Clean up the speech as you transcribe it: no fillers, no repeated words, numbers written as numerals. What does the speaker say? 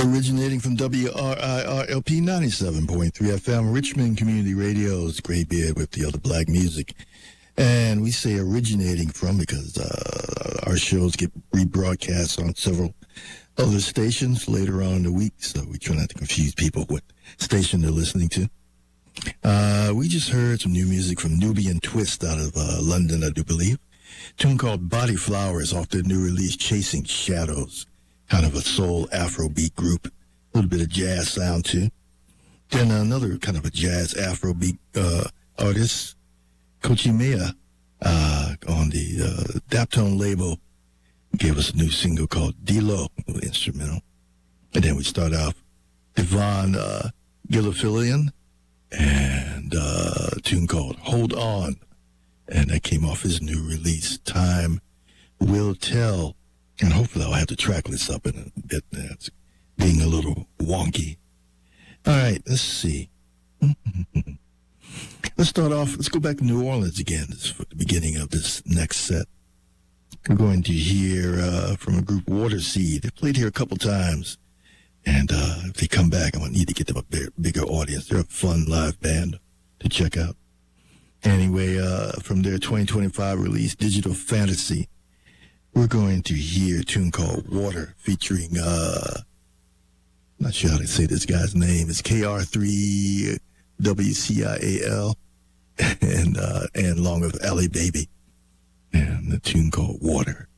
Originating from WRIRLP 97.3 FM, Richmond Community Radio's Graybeard with the other black music. And we say originating from because our shows get rebroadcast on several other stations later on in the week, so we try not to confuse people what station they're listening to. We just heard some new music from Nubian Twist out of London, I do believe. A tune called Body Flowers off their new release, Chasing Shadows. Kind of a soul Afrobeat group. A little bit of jazz sound, too. Then another kind of a jazz Afrobeat artist, Kochi Mea, on the Daptone label, gave us a new single called D-Lo, instrumental. And then we start off Yvonne Gillifillian and a tune called Hold On. And that came off his new release, Time Will Tell. And hopefully I'll have the track list up in a bit. That's being a little wonky. All right, let's see. Let's start off. Let's go back to New Orleans again. This is for the beginning of this next set. We're going to hear from a group, Waterseed. They played here a couple times. And if they come back, I'm going to need to get them a bigger audience. They're a fun live band to check out. Anyway, from their 2025 release, Digital Fantasy, we're going to hear a tune called Water featuring, I'm not sure how to say this guy's name. It's KR3WCIAL and along with Ali Baby. And the tune called Water.